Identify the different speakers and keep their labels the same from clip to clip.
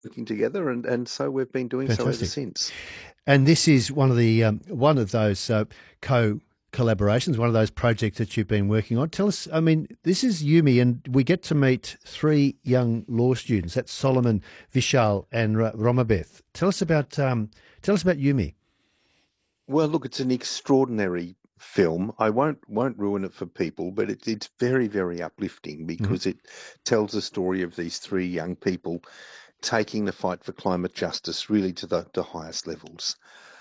Speaker 1: working together, and so we've been doing so ever
Speaker 2: Fantastic.
Speaker 1: since.
Speaker 2: And this is one of those co-collaborations, one of those projects that you've been working on. Tell us, I mean, this is Yumi, and we get to meet three young law students. That's Solomon, Vishal, and Romabeth. Tell us about Yumi.
Speaker 1: Well, look, it's an extraordinary film. I won't ruin it for people, but it's very, very uplifting
Speaker 2: Hmm.
Speaker 1: because it tells the story of these three young people taking the fight for climate justice really to the highest levels.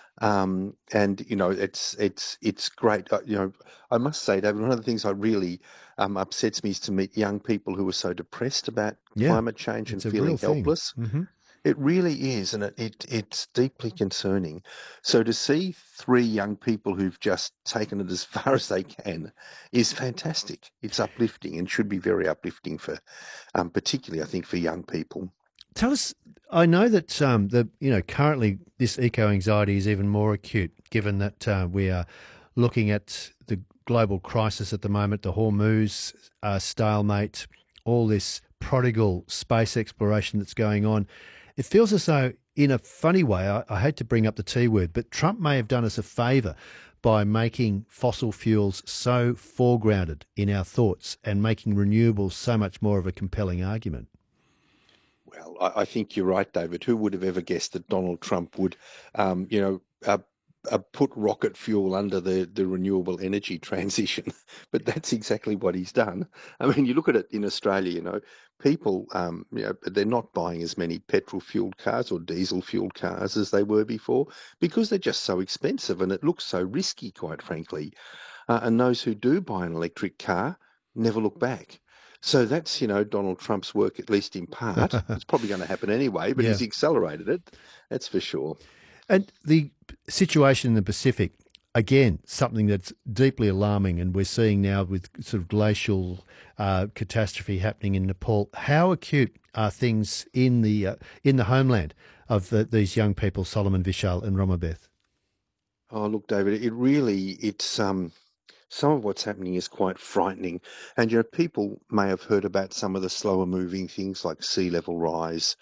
Speaker 1: And it's great. I must say, David, one of the things that really upsets me is to meet young people who are so depressed about
Speaker 2: Yeah,
Speaker 1: climate change and
Speaker 2: it's a real
Speaker 1: feeling
Speaker 2: thing.
Speaker 1: helpless.
Speaker 2: Hmm.
Speaker 1: It really is, and it's deeply concerning. So to see three young people who've just taken it as far as they can is fantastic. It's uplifting and should be very uplifting for, particularly I think for young people.
Speaker 2: Tell us. I know that currently this eco anxiety is even more acute, given that we are looking at the global crisis at the moment, the Hormuz stalemate, all this prodigal space exploration that's going on. It feels as though, in a funny way, I hate to bring up the T word, but Trump may have done us a favour by making fossil fuels so foregrounded in our thoughts and making renewables so much more of a compelling argument.
Speaker 1: Well, I think you're right, David. Who would have ever guessed that Donald Trump would, um, you know, uh, put rocket fuel under the renewable energy transition? But that's exactly what he's done. I mean, you look at it in Australia, people, they're not buying as many petrol-fueled cars or diesel-fueled cars as they were before because they're just so expensive and it looks so risky, quite frankly. And those who do buy an electric car never look back. So that's, Donald Trump's work, at least in part. It's probably going to happen anyway, but
Speaker 2: Yeah.
Speaker 1: he's accelerated it. That's for sure.
Speaker 2: And the situation in the Pacific, again, something that's deeply alarming, and we're seeing now with sort of glacial catastrophe happening in Nepal. How acute are things in the homeland of these young people, Solomon, Vishal, and Romabeth?
Speaker 1: Oh, look, David, it's some of what's happening is quite frightening. And people may have heard about some of the slower moving things like sea level rise,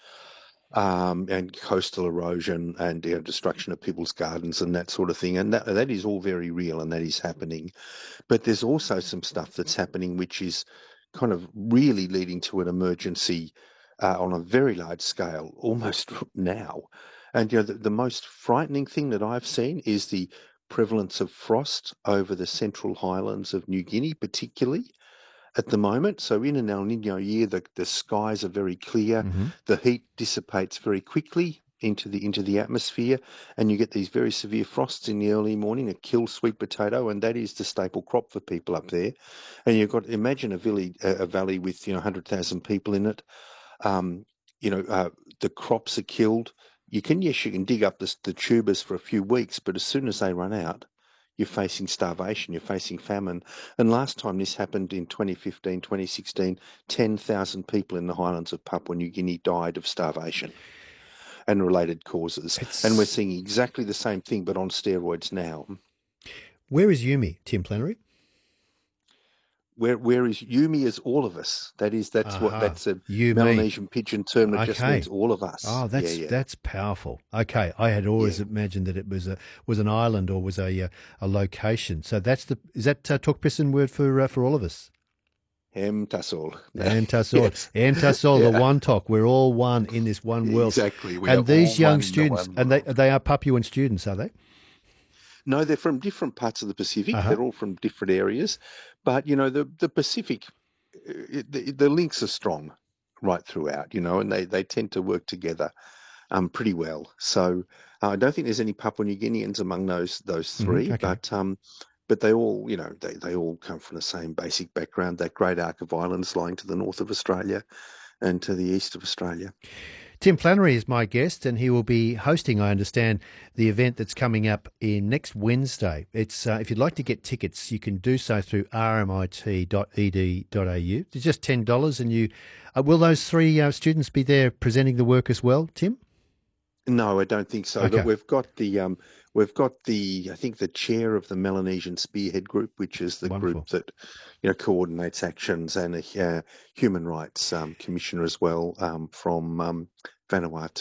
Speaker 1: and coastal erosion and destruction of people's gardens and that sort of thing. And that is all very real and that is happening. But there's also some stuff that's happening which is kind of really leading to an emergency on a very large scale, almost now. And the most frightening thing that I've seen is the prevalence of frost over the central highlands of New Guinea, particularly at the moment. So in an El Nino year, the skies are very clear,
Speaker 2: Hmm.
Speaker 1: the heat dissipates very quickly into the atmosphere, and you get these very severe frosts in the early morning that kill sweet potato, and that is the staple crop for people up there. And you've got imagine a valley with 100,000 people in it. Um, the crops are killed. Yes, you can dig up the tubers for a few weeks, but as soon as they run out, you're facing starvation, you're facing famine. And last time this happened in 2015, 2016, 10,000 people in the highlands of Papua New Guinea died of starvation and related causes. And we're
Speaker 2: It's
Speaker 1: seeing exactly the same thing, but on steroids now.
Speaker 2: Where is Yumi, Tim Plenary?
Speaker 1: Where is Yumi is all of us.
Speaker 2: Aha,
Speaker 1: That's a
Speaker 2: you, me.
Speaker 1: Melanesian pidgin term that just means
Speaker 2: Okay.
Speaker 1: all of us.
Speaker 2: Oh,
Speaker 1: Yeah, yeah,
Speaker 2: that's powerful. Okay, I had always
Speaker 1: yeah.
Speaker 2: imagined that it was an island or was a location. So that's the is that Tukpisin word for all of us?
Speaker 1: Hem Tassel.
Speaker 2: Antasol,
Speaker 1: Yes.
Speaker 2: Antasol, the
Speaker 1: Yeah,
Speaker 2: one talk. We're all one in this one world.
Speaker 1: exactly. We are
Speaker 2: And
Speaker 1: all
Speaker 2: these young
Speaker 1: one in the
Speaker 2: students,
Speaker 1: one
Speaker 2: and
Speaker 1: world.
Speaker 2: they are Papuan students, are they?
Speaker 1: No, they're from different parts of the
Speaker 2: Uh
Speaker 1: Pacific.
Speaker 2: huh.
Speaker 1: They're all from different areas, but the Pacific, the links are strong right throughout. And they tend to work together pretty well. So I don't think there's any Papua New Guineans among those three,
Speaker 2: Okay.
Speaker 1: but they all they all come from the same basic background. That great arc of islands lying to the north of Australia and to the east of Australia.
Speaker 2: Tim Flannery is my guest, and he will be hosting, I understand, the event that's coming up in next Wednesday. It's if you'd like to get tickets, you can do so through rmit.edu.au. It's just $10, and you will those three students be there presenting the work as well, Tim?
Speaker 1: No, I don't think so. But
Speaker 2: Okay,
Speaker 1: we've got the I think the chair of the Melanesian Spearhead Group, which is the group
Speaker 2: wonderful.
Speaker 1: that coordinates actions, and a human rights commissioner as well from Vanuatu.